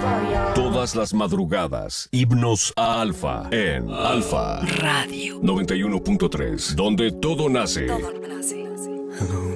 Todas las madrugadas, himnos a Alfa en Alfa Radio 91.3, donde todo nace. Todo nace. Hello.